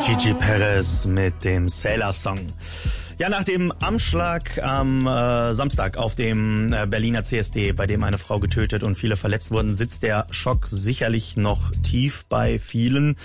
Gigi Perez mit dem Sailor-Song. Ja, nach dem Anschlag am Samstag auf dem Berliner CSD, bei dem eine Frau getötet und viele verletzt wurden, sitzt der Schock sicherlich noch tief bei vielen.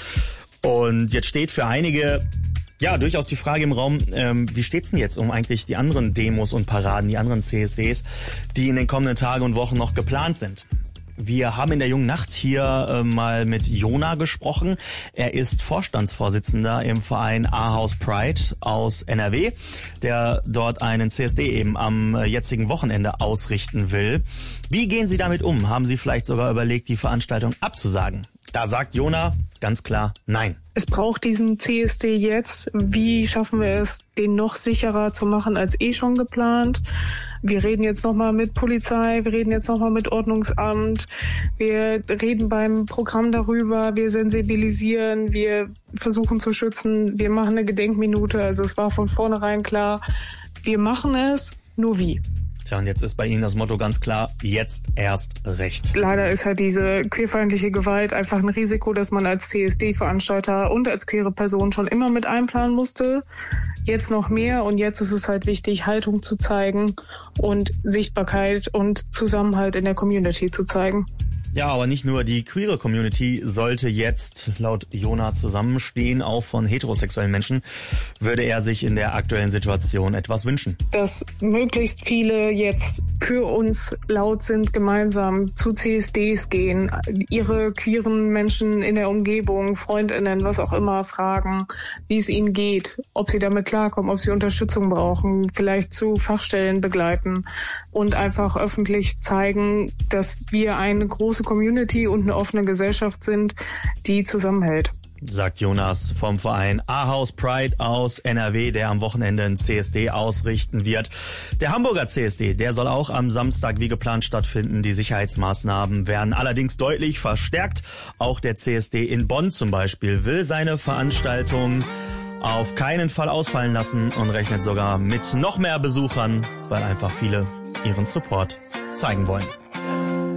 Und jetzt steht für einige durchaus die Frage im Raum, wie steht's denn jetzt um eigentlich die anderen Demos und Paraden, die anderen CSDs, die in den kommenden Tagen und Wochen noch geplant sind? Wir haben in der jungen Nacht hier mal mit Jona gesprochen. Er ist Vorstandsvorsitzender im Verein Ahaus Pride aus NRW, der dort einen CSD eben am jetzigen Wochenende ausrichten will. Wie gehen Sie damit um? Haben Sie vielleicht sogar überlegt, die Veranstaltung abzusagen? Da sagt Jona ganz klar nein. Es braucht diesen CSD jetzt. Wie schaffen wir es, den noch sicherer zu machen als schon geplant? Wir reden jetzt nochmal mit Polizei, wir reden jetzt nochmal mit Ordnungsamt, wir reden beim Programm darüber, wir sensibilisieren, wir versuchen zu schützen, wir machen eine Gedenkminute. Also es war von vornherein klar, wir machen es, nur wie. Tja, und jetzt ist bei Ihnen das Motto ganz klar, jetzt erst recht. Leider ist halt diese queerfeindliche Gewalt einfach ein Risiko, das man als CSD-Veranstalter und als queere Person schon immer mit einplanen musste. Jetzt noch mehr, und jetzt ist es halt wichtig, Haltung zu zeigen und Sichtbarkeit und Zusammenhalt in der Community zu zeigen. Ja, aber nicht nur die queere Community sollte jetzt laut Jona zusammenstehen, auch von heterosexuellen Menschen würde er sich in der aktuellen Situation etwas wünschen. Dass möglichst viele jetzt für uns laut sind, gemeinsam zu CSDs gehen, ihre queeren Menschen in der Umgebung, FreundInnen, was auch immer, fragen, wie es ihnen geht, ob sie damit klarkommen, ob sie Unterstützung brauchen, vielleicht zu Fachstellen begleiten und einfach öffentlich zeigen, dass wir eine große Community und eine offene Gesellschaft sind, die zusammenhält. Sagt Jonas vom Verein Ahaus Pride aus NRW, der am Wochenende ein CSD ausrichten wird. Der Hamburger CSD, der soll auch am Samstag wie geplant stattfinden. Die Sicherheitsmaßnahmen werden allerdings deutlich verstärkt. Auch der CSD in Bonn zum Beispiel will seine Veranstaltung auf keinen Fall ausfallen lassen und rechnet sogar mit noch mehr Besuchern, weil einfach viele ihren Support zeigen wollen.